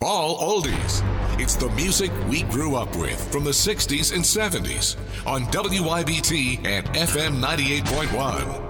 All oldies. It's the music we grew up with from the 60s and 70s on WYBT and FM 98.1.